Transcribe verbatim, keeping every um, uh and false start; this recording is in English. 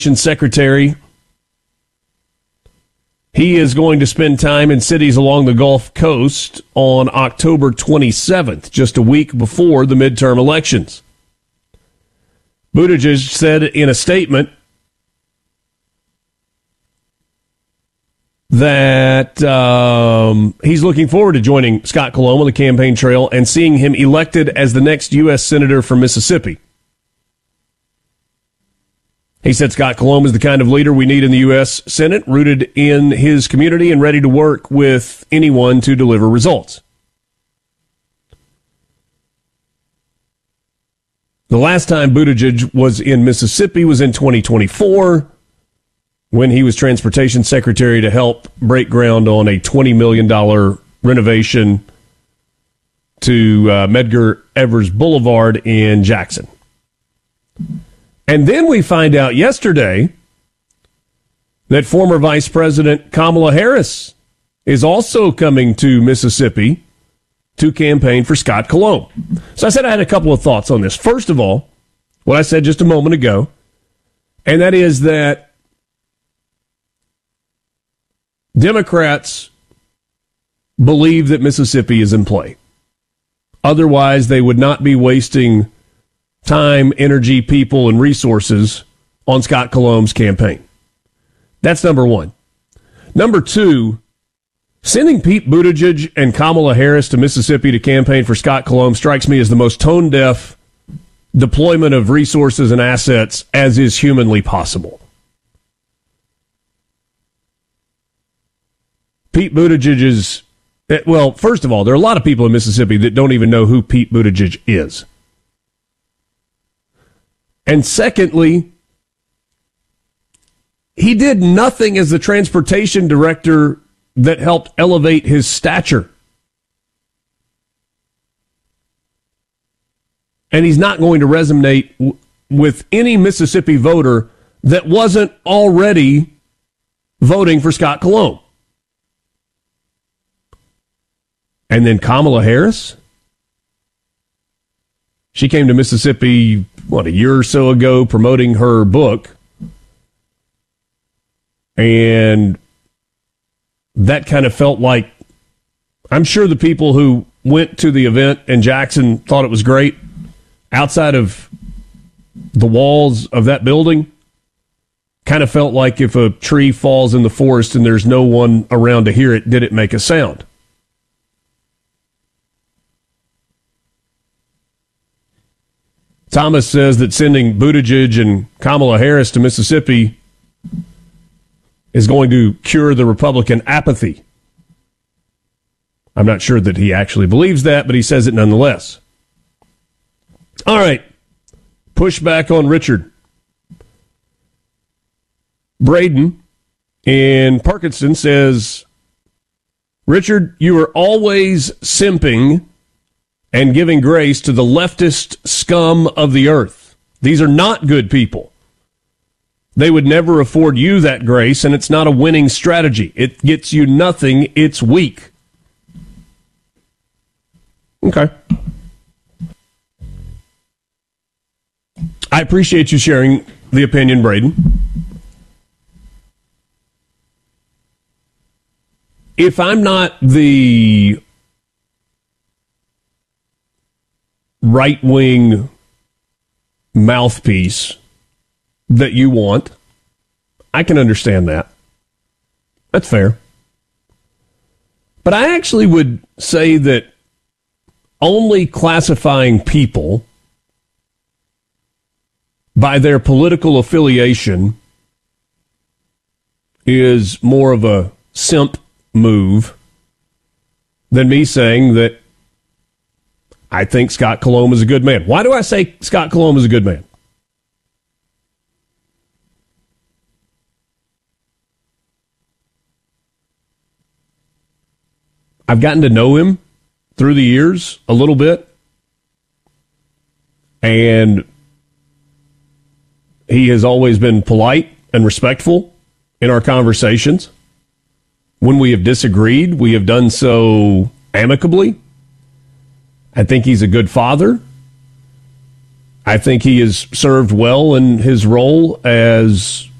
Secretary. He is going to spend time in cities along the Gulf Coast on October twenty-seventh, just a week before the midterm elections. Buttigieg said in a statement that um, he's looking forward to joining Scott Colomb on the campaign trail and seeing him elected as the next U S Senator from Mississippi. He said Scott Colomb is the kind of leader we need in the U S Senate, rooted in his community and ready to work with anyone to deliver results. The last time Buttigieg was in Mississippi was in twenty twenty-four when he was Transportation Secretary to help break ground on a twenty million dollars renovation to uh, Medgar Evers Boulevard in Jackson. And then we find out yesterday that former Vice President Kamala Harris is also coming to Mississippi to campaign for Scott Colomb. So I said I had a couple of thoughts on this. First of all, what I said just a moment ago, and that is that Democrats believe that Mississippi is in play. Otherwise, they would not be wasting time, energy, people, and resources on Scott Colomb's campaign. That's number one. Number two, sending Pete Buttigieg and Kamala Harris to Mississippi to campaign for Scott Colomb strikes me as the most tone-deaf deployment of resources and assets as is humanly possible. Pete Buttigieg is, well, first of all, there are a lot of people in Mississippi that don't even know who Pete Buttigieg is. And secondly, he did nothing as the transportation director that helped elevate his stature. And he's not going to resonate w- with any Mississippi voter that wasn't already voting for Scott Colomb. And then Kamala Harris? She came to Mississippi, what, a year or so ago promoting her book. And that kind of felt like, I'm sure the people who went to the event in Jackson thought it was great. Outside of the walls of that building, kind of felt like if a tree falls in the forest and there's no one around to hear it, did it make a sound? Thomas says that sending Buttigieg and Kamala Harris to Mississippi is going to cure the Republican apathy. I'm not sure that he actually believes that, but he says it nonetheless. All right. Pushback on Richard. Braden in Parkinson says, Richard, you are always simping and giving grace to the leftist scum of the earth. These are not good people. They would never afford you that grace, and it's not a winning strategy. It gets you nothing. It's weak. Okay. I appreciate you sharing the opinion, Braden. If I'm not the right-wing mouthpiece that you want, I can understand that. That's fair. But I actually would say that only classifying people by their political affiliation is more of a simp move than me saying that I think Scott Colomb is a good man. Why do I say Scott Colomb is a good man? I've gotten to know him through the years a little bit, and he has always been polite and respectful in our conversations. When we have disagreed, we have done so amicably. I think he's a good father. I think he has served well in his role as